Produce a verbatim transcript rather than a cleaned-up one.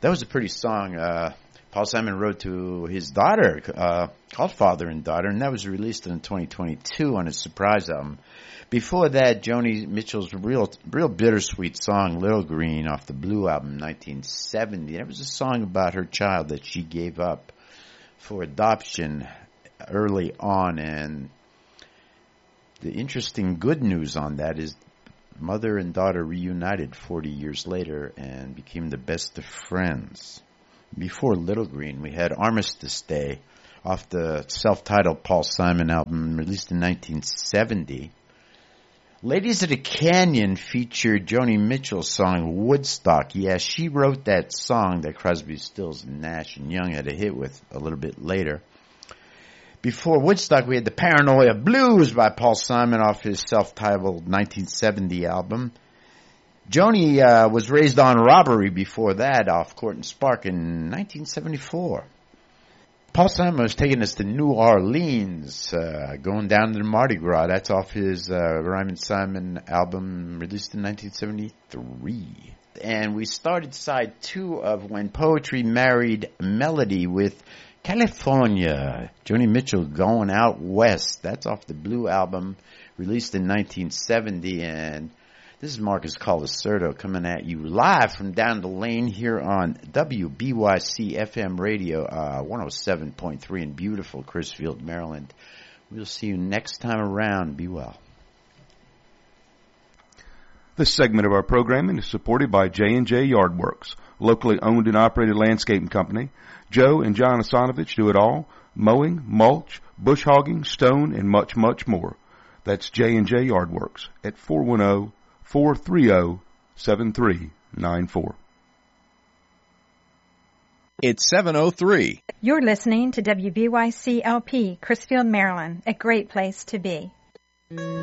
That was a pretty song uh, Paul Simon wrote to his daughter, uh, called Father and Daughter, and that was released in twenty twenty-two on his surprise album. Before that, Joni Mitchell's real real bittersweet song, Little Green, off the Blue album, nineteen seventy. That was a song about her child that she gave up for adoption early on, and the interesting good news on that is mother and daughter reunited forty years later and became the best of friends. Before Little Green, we had Armistice Day off the self-titled Paul Simon album released in nineteen seventy. Ladies of the Canyon featured Joni Mitchell's song Woodstock. Yeah, she wrote that song that Crosby, Stills, and Nash and Young had a hit with a little bit later. Before Woodstock, we had the Paranoia Blues by Paul Simon off his self-titled nineteen seventy album. Joni uh, was raised on Robbery before that off Court and Spark in nineteen seventy-four. Paul Simon was taking us to New Orleans, uh, going down to the Mardi Gras. That's off his uh, Ryman Simon album released in nineteen seventy-three. And we started side two of When Poetry Married Melody with California. Joni Mitchell Going Out West. That's off the Blue album released in nineteen seventy. And this is Marcus Colacerto coming at you live from down the lane here on W B Y C F M radio, uh, one oh seven point three in beautiful Crisfield, Maryland. We'll see you next time around. Be well. This segment of our programming is supported by J and J Yardworks, locally owned and operated landscaping company. Joe and John Asanovich do it all: mowing, mulch, bush hogging, stone, and much, much more. That's J and J Yardworks at four one zero, four three zero, seven three nine four. It's seven oh three. You're listening to W B Y C L P, Crisfield, Maryland, a great place to be.